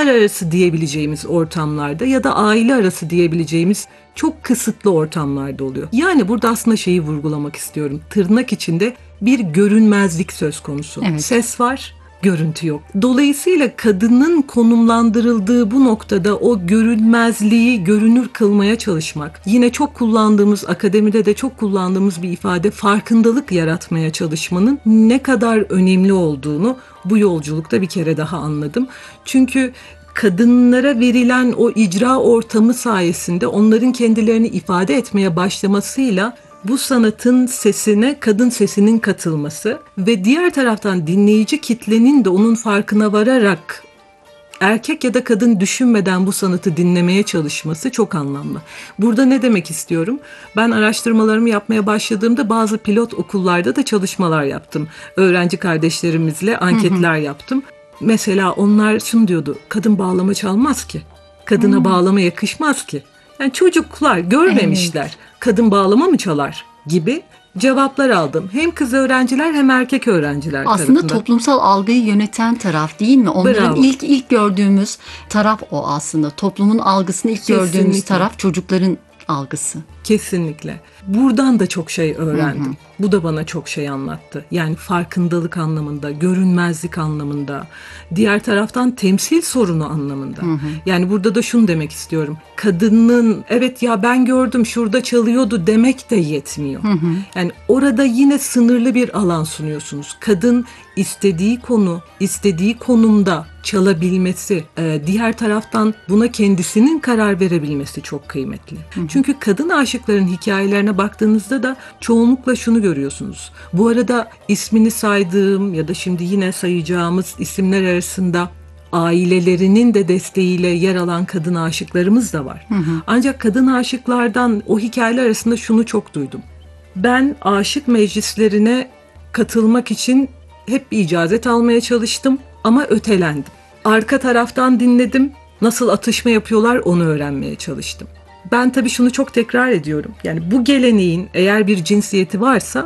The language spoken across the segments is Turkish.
kadınlar arası diyebileceğimiz ortamlarda ya da aile arası diyebileceğimiz çok kısıtlı ortamlarda oluyor. Yani burada aslında şeyi vurgulamak istiyorum. Tırnak içinde bir görünmezlik söz konusu. Evet. Ses var, görüntü yok. Dolayısıyla kadının konumlandırıldığı bu noktada o görünmezliği görünür kılmaya çalışmak. Yine çok kullandığımız, akademide de çok kullandığımız bir ifade, farkındalık yaratmaya çalışmanın ne kadar önemli olduğunu bu yolculukta bir kere daha anladım. Çünkü kadınlara verilen o icra ortamı sayesinde onların kendilerini ifade etmeye başlamasıyla bu sanatın sesine kadın sesinin katılması ve diğer taraftan dinleyici kitlenin de onun farkına vararak erkek ya da kadın düşünmeden bu sanatı dinlemeye çalışması çok anlamlı. Burada ne demek istiyorum? Ben araştırmalarımı yapmaya başladığımda bazı pilot okullarda da çalışmalar yaptım. Öğrenci kardeşlerimizle anketler yaptım. Mesela onlar şunu diyordu: kadın bağlama çalmaz ki. Kadına bağlama yakışmaz ki. Yani çocuklar görmemişler. Kadın bağlama mı çalar gibi cevaplar aldım. Hem kız öğrenciler hem erkek öğrenciler aslında tarafından. Toplumsal algıyı yöneten taraf değil mi? Onların Bravo. ilk gördüğümüz taraf o aslında. Toplumun algısını ilk gördüğümüz Kesinlikle. taraf çocukların algısı. Kesinlikle. Buradan da çok şey öğrendim. Bu da bana çok şey anlattı. Yani farkındalık anlamında, görünmezlik anlamında, diğer taraftan temsil sorunu anlamında. Yani burada da şunu demek istiyorum. Kadının evet ya ben gördüm şurada çalıyordu demek de yetmiyor. Yani orada yine sınırlı bir alan sunuyorsunuz. Kadın istediği konu, istediği konumda çalabilmesi, diğer taraftan buna kendisinin karar verebilmesi çok kıymetli. Çünkü kadın aşıkların hikayelerine baktığınızda da çoğunlukla şunu görüyorsunuz. Bu arada ismini saydığım ya da şimdi yine sayacağımız isimler arasında ailelerinin de desteğiyle yer alan kadın aşıklarımız da var. Ancak kadın aşıklardan o hikayeler arasında şunu çok duydum. Ben aşık meclislerine katılmak için hep bir icazet almaya çalıştım ama ötelendim. Arka taraftan dinledim, nasıl atışma yapıyorlar onu öğrenmeye çalıştım. Ben tabii şunu çok tekrar ediyorum. Yani bu geleneğin eğer bir cinsiyeti varsa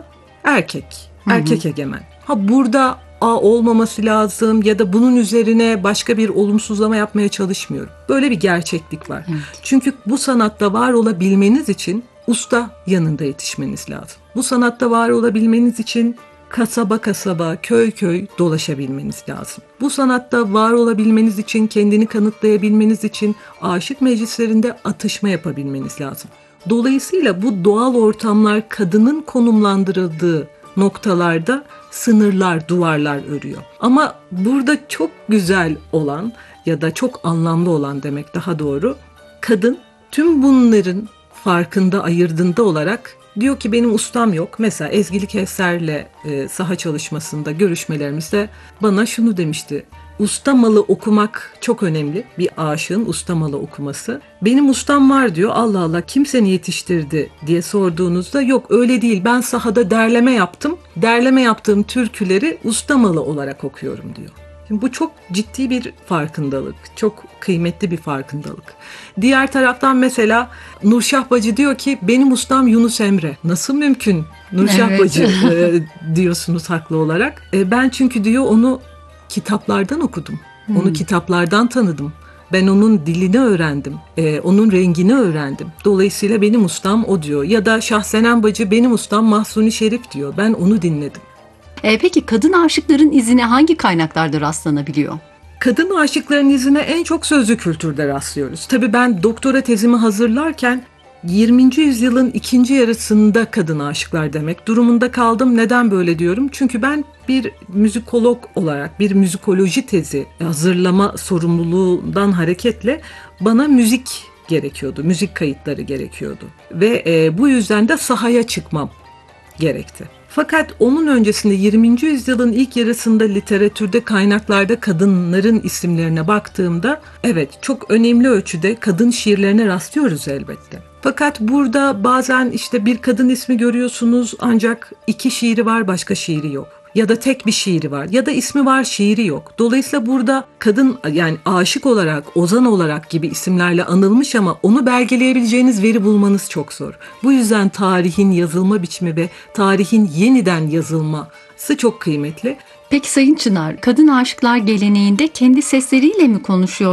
erkek egemen. Ha burada olmaması lazım ya da bunun üzerine başka bir olumsuzlama yapmaya çalışmıyorum. Böyle bir gerçeklik var. Evet. Çünkü bu sanatta var olabilmeniz için usta yanında yetişmeniz lazım. Bu sanatta var olabilmeniz için kasaba kasaba, köy köy dolaşabilmeniz lazım. Bu sanatta var olabilmeniz için, kendini kanıtlayabilmeniz için aşık meclislerinde atışma yapabilmeniz lazım. Dolayısıyla bu doğal ortamlar kadının konumlandırıldığı noktalarda sınırlar, duvarlar örüyor. Ama burada çok güzel olan ya da çok anlamlı olan demek daha doğru, kadın tüm bunların farkında, ayırdığında olarak diyor ki benim ustam yok. Mesela Ezgi Kevser'le saha çalışmasında, görüşmelerimizde bana şunu demişti. Usta malı okumak çok önemli. Bir aşığın usta malı okuması. Benim ustam var diyor. Allah Allah kim seni yetiştirdi diye sorduğunuzda yok öyle değil. Ben sahada derleme yaptım. Derleme yaptığım türküleri usta malı olarak okuyorum diyor. Şimdi bu çok ciddi bir farkındalık, çok kıymetli bir farkındalık. Diğer taraftan mesela Nurşah Bacı diyor ki benim ustam Yunus Emre. Nasıl mümkün Nurşah Evet. Bacı diyorsunuz haklı olarak. Ben çünkü diyor onu kitaplardan okudum, onu kitaplardan tanıdım. Ben onun dilini öğrendim, onun rengini öğrendim. Dolayısıyla benim ustam o diyor. Ya da Şahsenem Bacı benim ustam Mahsuni Şerif diyor. Ben onu dinledim. Peki kadın aşıkların izine hangi kaynaklarda rastlanabiliyor? Kadın aşıkların izine en çok sözlü kültürde rastlıyoruz. Tabii ben doktora tezimi hazırlarken 20. yüzyılın ikinci yarısında kadın aşıklar demek durumunda kaldım. Neden böyle diyorum? Çünkü ben bir müzikolog olarak bir müzikoloji tezi hazırlama sorumluluğundan hareketle bana müzik gerekiyordu. Müzik kayıtları gerekiyordu. Ve bu yüzden de sahaya çıkmam gerekti. Fakat onun öncesinde 20. yüzyılın ilk yarısında literatürde, kaynaklarda kadınların isimlerine baktığımda evet çok önemli ölçüde kadın şiirlerine rastlıyoruz elbette. Fakat burada bazen işte bir kadın ismi görüyorsunuz ancak 2 şiiri var başka şiiri yok. Ya da tek bir şiiri var ya da ismi var şiiri yok. Dolayısıyla burada kadın yani aşık olarak, ozan olarak gibi isimlerle anılmış ama onu belgeleyebileceğiniz veri bulmanız çok zor. Bu yüzden tarihin yazılma biçimi ve tarihin yeniden yazılması çok kıymetli. Peki Sayın Çınar, kadın aşıklar geleneğinde kendi sesleriyle mi konuşuyor?